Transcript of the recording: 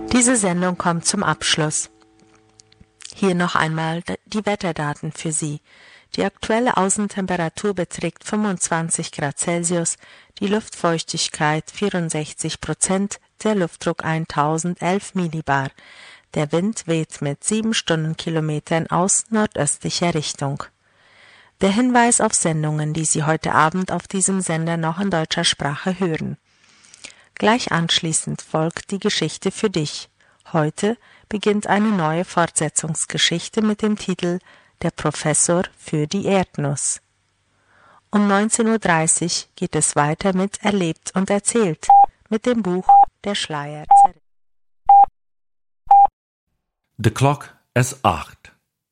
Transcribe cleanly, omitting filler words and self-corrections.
Diese Sendung kommt zum Abschluss. Hier noch einmal die Wetterdaten für Sie. Die aktuelle Außentemperatur beträgt 25 Grad Celsius, die Luftfeuchtigkeit 64%, der Luftdruck 1011 Millibar. Der Wind weht mit 7 Stundenkilometern aus nordöstlicher Richtung. Der Hinweis auf Sendungen, die Sie heute Abend auf diesem Sender noch in deutscher Sprache hören. Gleich anschließend folgt die Geschichte für dich. Heute beginnt eine neue Fortsetzungsgeschichte mit dem Titel Der Professor für die Erdnuss. Um 19:30 Uhr geht es weiter mit Erlebt und Erzählt mit dem Buch Der Schleier. The clock is 8.